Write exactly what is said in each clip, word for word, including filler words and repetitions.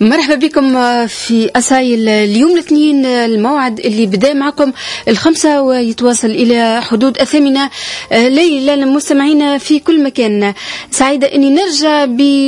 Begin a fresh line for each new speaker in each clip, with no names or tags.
مرحبا بكم في أسايل اليوم الاثنين، الموعد اللي بدأ معكم الخمسة ويتواصل إلى حدود الثامنة ليلة للمستمعين في كل مكان. سعيدة أني نرجع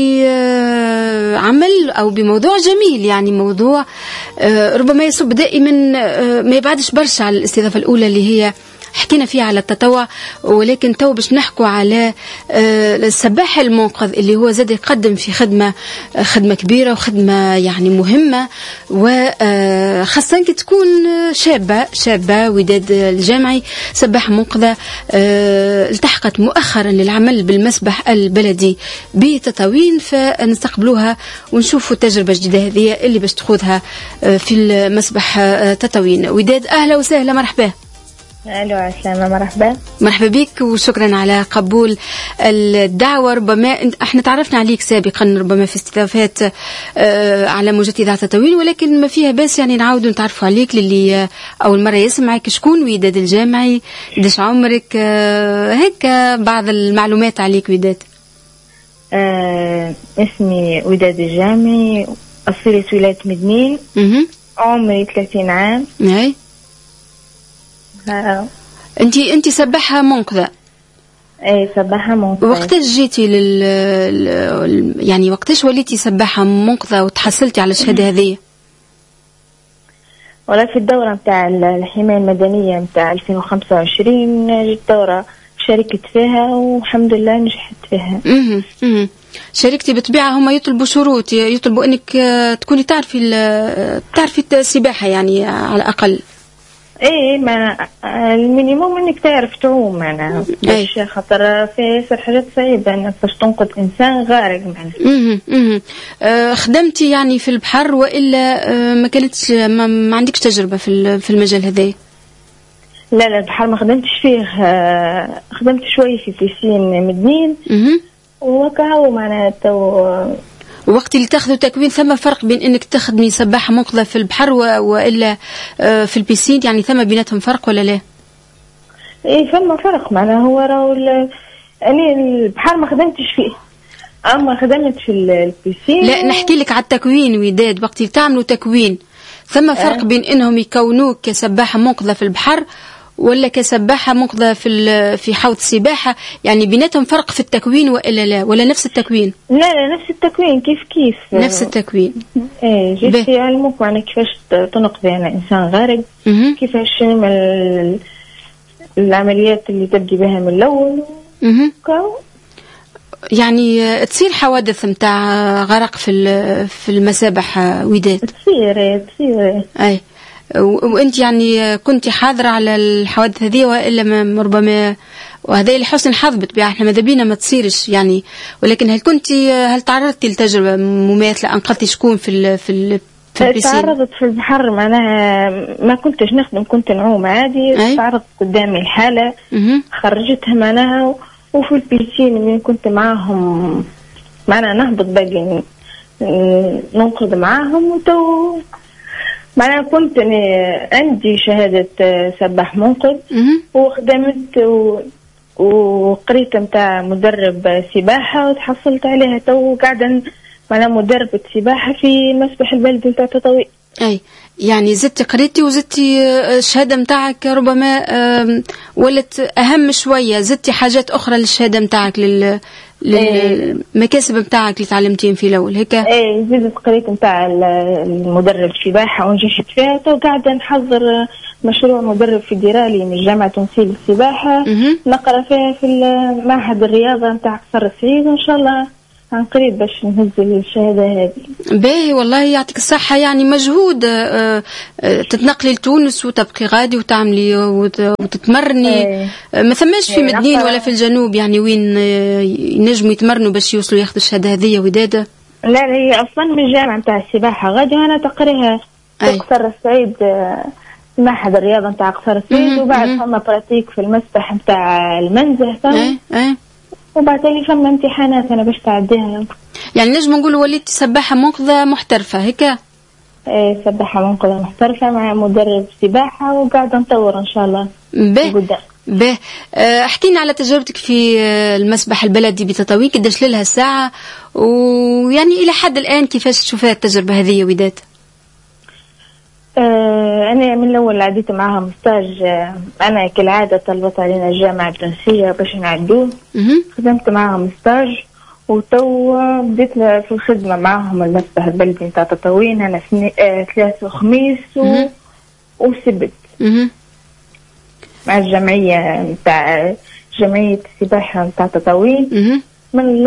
بعمل أو بموضوع جميل، يعني موضوع ربما يصب دائما ما يبعدش برشا على الاستضافة الأولى اللي هي حكينا فيها على التطوع، ولكن تو باش نحكوا على السباح المنقذ اللي هو زاد يقدم في خدمة خدمة كبيرة وخدمة يعني مهمة، وخاصة كي تكون شابة شابة وداد الجامعي سباح منقذة التحقت مؤخرا للعمل بالمسبح البلدي بتطاوين، فنستقبلوها ونشوفوا التجربة الجديدة هذه اللي باش تخوضها في المسبح تطاوين. وداد أهلا وسهلا، مرحبا.
الو عسلامة، مرحبا
مرحبا بك وشكرا على قبول الدعوة. ربما احنا تعرفنا عليك سابقا ربما في استضافات اه على موجات إذاعة تطاوين، ولكن ما فيها بس يعني نعاودوا نتعرفوا عليك للي أول مرة يسمعك. شكون وداد الجامعي؟ قداش عمرك؟ اه هيك بعض المعلومات عليك وداد.
آه اسمي وداد الجامعي، أصيلي ولاية مدنين، عمري ثلاثين عام.
اي
آه.
انتي انتي سباحة منقذة؟
اي سباحة منقذة.
وقتاش جيتي لل يعني وقتاش وليتي سباحة منقذة وتحصلتي على الشهادة هذه؟
ولا في الدورة متاع الحماية المدنية متاع ألفين وخمسة وعشرين جيت دورة شاركت فيها والحمد لله نجحت فيها.
اها اها شاركتي بالطبيعة. هم يطلبوا شروط، يطلبوا انك تكوني تعرفي تعرفي السباحة يعني على الأقل.
ايه ما المينيموم انك تعرف تعوم معناها، باش خاطر في ياسر حاجات صعيبه انك باش تنقذ انسان غارق معناها.
اها اها آه خدمتي يعني في البحر والا آه ما كانتش ما, ما عندكش تجربه في في المجال هذا؟
لا لا البحر ما خدمتش فيه، آه خدمت شوي في بيسين مدنين
اها
وكهو معناته.
وقت اللي تاخذوا تكوين ثم فرق بين انك تخدمي سباحه منقذه في البحر والا في البيسين؟ يعني ثم بيناتهم فرق ولا لا؟
ايه ثم فرق معناها. هو راهو انا البحر ما خدمتش فيه، اما خدمت في البيسين.
لا نحكي لك على التكوين وداد. وقت اللي تعملوا تكوين ثم فرق أه؟ بين انهم يكونوك كسباحه منقذه في البحر ولا كسباحة منقذة في في حوض السباحة؟ يعني بيناتهم فرق في التكوين وإلا لا، ولا نفس التكوين؟
لا لا نفس التكوين، كيف كيف
نفس التكوين.
ايه جيت يعلموك معناها كيفاش تنقذ يعني إنسان غارق، كيفاش العمليات اللي تبدي بها من الأول.
يعني تصير حوادث متاع غرق في في المسابح وداد؟
تصير تصير
اي. وانت يعني كنت حاضرة على الحوادث هذه والا ربما؟ وهذا لحسن الحظ بالطبيعة، احنا ماذا بينا ما تصيرش يعني، ولكن هل كنت هل تعرضتي لتجربة مماثلة؟ انقذتي شكون في ال في ال في البيسين؟
تعرضت في البحر معناها ما كنتش نخدم، كنت نعوم عادي. تعرضت قدامي الحالة
مه.
خرجتها معناها. وفي البيسين من كنت معاهم معناها نهبط باقي ننقذ معاهم. وتو معناها كنت أنا عندي شهادة سباح منقذ وخدمت و... وقريت متاع مدرب سباحة وتحصلت عليها. تو قاعدة معناها مدربة سباحة في مسبح البلدي متاع تطاوين.
أي يعني زدتي قريتي وزدتي الشهادة متاعك ربما ولت أهم شوية، زدتي حاجات أخرى للشهادة متاعك لل للمكاسب متاعك اللي تعلمتين في الأول هيك؟
ايه زدت قريت متاع المدرب سباحة ونجحت فيها. تو قاعدة نحضر مشروع مدرب فيدرالي من جامعة تونسية للسباحة، نقرأ فيها في معهد الرياضة متاع قصر السعيد، وإن شاء الله عن قريب باش نهز الشهادة هذه.
باهي والله يعطيك الصحة. يعني مجهود اه اه تتنقلي لتونس وتبقي غادي وتعملي وتتمرني. ايه. ما ثماش في مدنين ولا في الجنوب يعني وين ينجموا يتمرنوا باش يوصلوا ياخذوا الشهادة هذه ودادة؟
لا لا هي أصلا من الجامعة متاع السباحة غادي وأنا تقريها في قصر السعيد، معهد الرياضة متاع قصر السعيد، وبعد هم براتيك في المسبح متاع المنزه.
اي اي
وبعدين فما امتحانات أنا باش تعديها.
يعني نجم نقول وليت سباحة منقذة محترفة هيك؟
ايه سباحة منقذة محترفة مع مدرب سباحة وقاعدة نطور إن شاء الله.
به به احكينا على تجربتك في المسبح البلدي بتطاوين، قداش لها الساعة، ويعني إلى حد الآن كيفاش تشوفها التجربة هذه يا وداد؟
آه أنا من الأول عديت معها ستاج. آه أنا كالعادة طلبت علينا الجامعة التونسية باش نعدوه، خدمت معهم ستاج، وتو بديت في الخدمة معهم المسبح البلدي نتاع تطاوين. أنا آه ثلاث وخميس و... وسبت مع الجمعية نتاع جمعية السباحة نتاع تطاوين من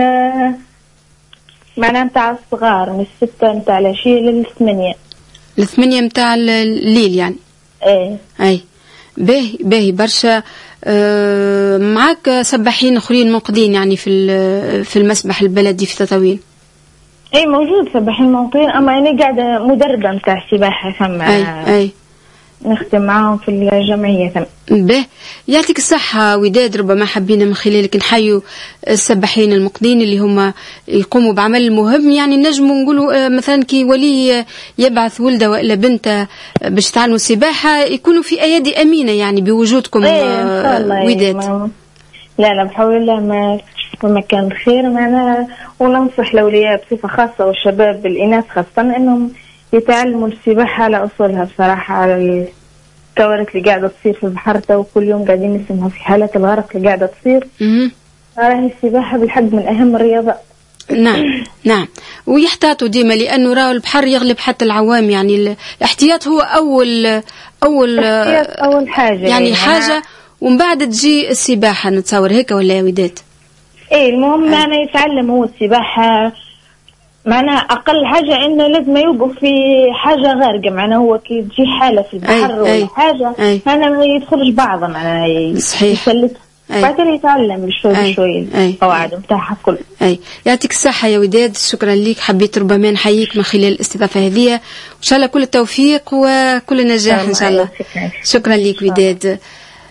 معناها نتاع الصغار من الستة نتاع العشية للثمانية
الثمانية متاع الليل يعني.
ايه
اي باهي باهي برشا. آه معاك سباحين اخرين منقذين يعني في في المسبح البلدي في تطاوين؟
اي موجود سباحين منقذين، اما انا قاعده مدربه نتاع سباحه ثم
اي اي
نخدم معاهم في الجمعيه ثم.
به يعطيك الصحة وداد. ربما حبينا من خلالك نحيوا السباحين المقدين اللي هم يقوموا بعمل مهم، يعني نجموا نقولوا مثلا كي ولي يبعث ولده وإلا بنته باش تعلموا السباحة يكونوا في أيادي أمينة يعني بوجودكم.
ايه
وداد
لا لا بحول الله ما مكان خير معنا، وننصح الأولياء بصفة خاصة والشباب الإناث خاصة أنهم يتعلموا السباحة على أصولها بصراحة، على الكوارث اللي قاعدة تصير في البحر وكل يوم قاعدين نسمعها في حالات الغرق اللي قاعدة تصير. راهي السباحة بالحق من أهم الرياضات.
نعم نعم، ويحتاطوا ديما لأنه راهو البحر يغلب حتى العوام، يعني الاحتياط هو أول أول
أول حاجة
يعني حاجة، ومن بعد تجي السباحة نتصور هيك ولا يا وداد؟
إيه المهم أنا يتعلم هو السباحة، معناها أقل حاجة إنه لازم يوقف في حاجة غارقة، معناها هو كي تجي حالة في البحر
أي
ولا
أي
حاجة أنا ما يدخلش بعض معناها
صحيح
بعدين يتعلم بشوي بشوي القواعد متاعها كل.
أي يعطيك الصحة يا وداد، شكرا لك. حبيت ربما نحييك من خلال الاستضافة هذه، وإن شاء الله كل التوفيق وكل نجاح إن شاء الله. شكرا لك وداد.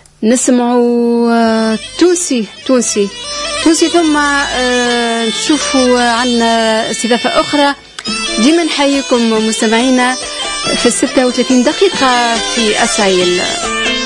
نسمعوا تونسي تونسي تونسي ثم نشوفوا عنا استضافة أخرى. ديما نحييكم مستمعينا في الستة وثلاثين دقيقة في أسايل.